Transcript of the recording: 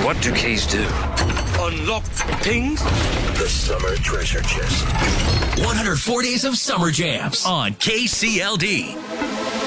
What do keys do? Unlock things? The Summer Treasure Chest. 104 Days of Summer Jams on KCLD.